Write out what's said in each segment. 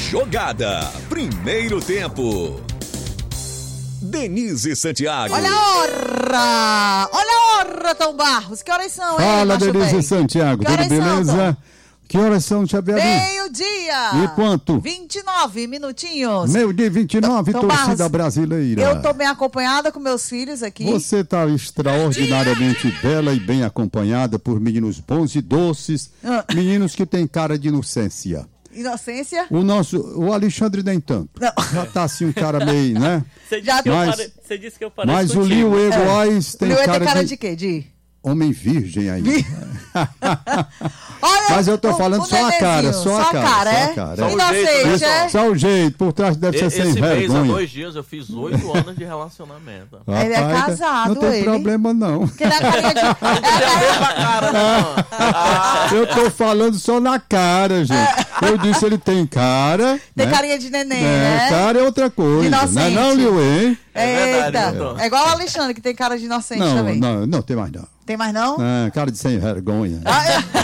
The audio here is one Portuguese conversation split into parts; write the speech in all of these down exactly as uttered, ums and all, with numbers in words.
Jogada, primeiro tempo. Denise Santiago. Olha a hora! Olha a hora, Tom Barros. Que horas são, hein? Fala, Denise bem? Santiago. Que tudo beleza? São, que horas são, Xavier? Meio-dia. E quanto? vinte e nove minutinhos. Meio-dia e vinte e nove, Tom torcida Barros, brasileira. Eu tô bem acompanhada com meus filhos aqui. Você está extraordinariamente bela e bem acompanhada por meninos bons e doces, Ah. meninos que têm cara de inocência. Inocência? O nosso, o Alexandre nem tanto. Não. Já tá assim um cara meio, né? Você Já- disse, que eu Mas- pare... Você disse que eu pareço Mas o contigo. Lio Egois tem Lio cara, tem cara de, de quê? De... homem virgem aí. Olha, Mas eu tô o- falando o só a cara, nenenzinho, só a cara, cara, só a é? cara, é. Só o Inocente, jeito, né, é? Só o jeito, por trás deve ser E- sem Esse mês, há vergonha. dois dias, eu fiz oito anos de relacionamento. Ele é Rapaz, casado, Não tem ele. problema, não. Que ele é a carinha de... Tem a mesma cara, né, mano? Ah, Eu tô falando só na cara, gente. Eu disse ele tem cara. Tem né? carinha de neném, É, né? cara é outra coisa. Inocente. Não é não, Liu, hein? É verdade, Eita, doutor. é igual o Alexandre, que tem cara de inocente Não, também. não, não tem mais não. Tem mais não? É, cara de sem vergonha. Ah,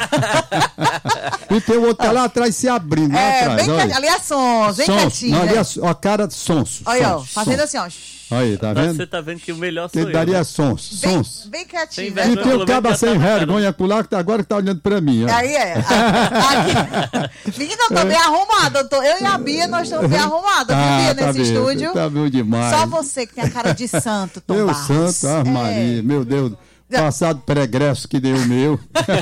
é. E tem o outro tá lá atrás se abrindo, lá É, atrás. bem olha. quietinho. Ali é sons, bem Sonso. quietinho. Não, ali né? é so- a cara de sonso. Olha, ó, sonso, fazendo sonso. assim, ó. Aí, tá vendo? Você tá vendo que o melhor sou Ele eu. daria né? sonso, Bem, sonso. bem quietinho, Tem né? E vergonha. tem o Pelo menos caba já sem tá bacana. vergonha acolá, que tá- agora que tá olhando pra mim. ó. Aí é. Aqui. Menina, eu tô bem arrumada. Eu, tô, eu e a Bia, nós estamos bem arrumadas, viu, Bia, tá nesse bem, estúdio. Tá bom demais. Só você que tem a cara de santo, Tom Meu Barros. santo, ah, Maria, meu Deus. Passado pregresso que deu o meu.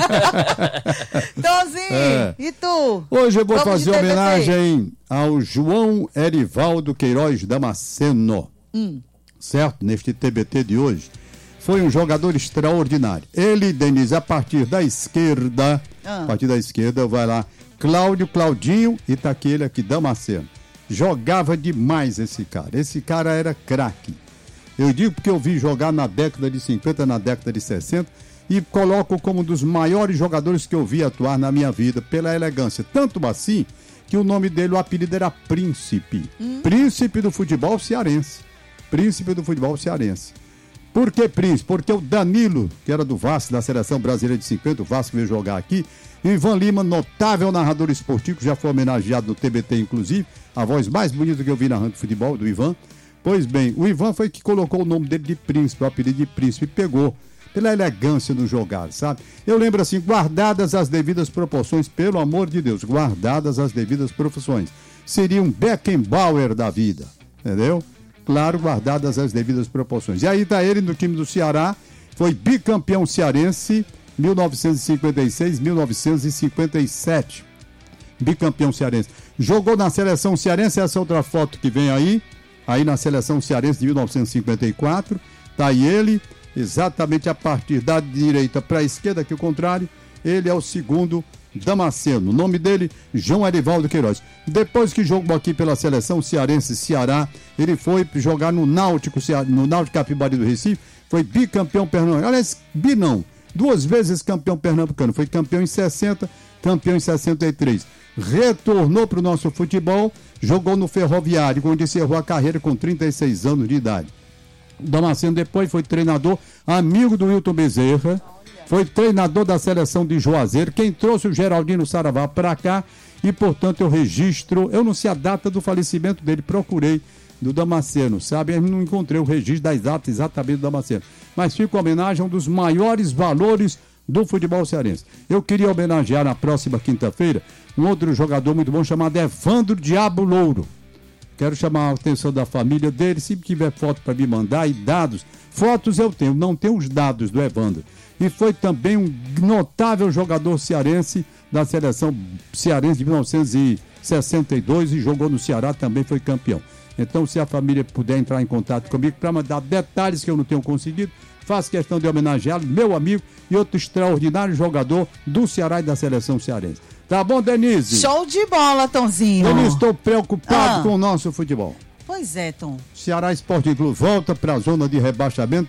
Tonzinho, É. e tu? Hoje eu vou Vamos de fazer T B T. homenagem ao João Erivaldo Queiroz Damasceno. Hum. Certo? Neste T B T de hoje. Foi um jogador extraordinário. Ele, Denise, a partir da esquerda, Ah. a partir da esquerda, vai lá, Cláudio, Claudinho, e tá aquele aqui, Damasceno. Jogava demais esse cara. Esse cara era craque. Eu digo porque eu vi jogar na década de cinquenta, na década de sessenta, e coloco como um dos maiores jogadores que eu vi atuar na minha vida, pela elegância. Tanto assim, que o nome dele, o apelido era Príncipe. Príncipe do futebol cearense. Príncipe do futebol cearense. Por que Príncipe? Porque o Danilo, que era do Vasco, da Seleção Brasileira de cinquenta, o Vasco veio jogar aqui, e o Ivan Lima, notável narrador esportivo, que já foi homenageado no T B T, inclusive, a voz mais bonita que eu vi narrando futebol, do Ivan. Pois bem, o Ivan foi que colocou o nome dele de Príncipe, o apelido de Príncipe, e pegou pela elegância do jogar, sabe? Eu lembro assim, guardadas as devidas proporções, pelo amor de Deus, guardadas as devidas proporções. Seria um Beckenbauer da vida, entendeu? Claro, guardadas as devidas proporções. E aí tá ele no time do Ceará, foi bicampeão cearense, mil novecentos e cinquenta e seis, mil novecentos e cinquenta e sete. Bicampeão cearense. Jogou na seleção cearense, essa outra foto que vem aí, aí na seleção cearense de mil novecentos e cinquenta e quatro, tá aí ele, exatamente a partir da direita para a esquerda, aqui o contrário, ele é o segundo Damasceno. O nome dele, João Erivaldo Queiroz. Depois que jogou aqui pela seleção cearense Ceará, ele foi jogar no Náutico, no Náutico Capibari do Recife, foi bicampeão pernambucano. Aliás, bi não, duas vezes campeão pernambucano. Foi campeão em sessenta, campeão em sessenta e três. Retornou para o nosso futebol, jogou no Ferroviário, onde encerrou a carreira com trinta e seis anos de idade. O Damasceno depois foi treinador, amigo do Wilton Bezerra, foi treinador da seleção de Juazeiro, quem trouxe o Geraldino Saravá para cá, e portanto eu registro, eu não sei a data do falecimento dele, procurei do Damasceno, sabe? Eu não encontrei o registro da data exatamente do Damasceno, mas fica homenagem a um dos maiores valores do futebol cearense. Eu queria homenagear na próxima quinta-feira um outro jogador muito bom chamado Evandro Diabo Louro. Quero chamar a atenção da família dele, se tiver foto para me mandar e dados. Fotos eu tenho, não tenho os dados do Evandro. E foi também um notável jogador cearense da seleção cearense de mil novecentos e sessenta e dois e jogou no Ceará, também foi campeão. Então, se a família puder entrar em contato comigo para mandar detalhes que eu não tenho conseguido, faço questão de homenageá-lo, meu amigo e outro extraordinário jogador do Ceará e da seleção cearense. Tá bom, Denise? Show de bola, Tonzinho. Denise, estou preocupado Ah. com o nosso futebol. Pois é, Tom. Ceará Esporte Clube volta para a zona de rebaixamento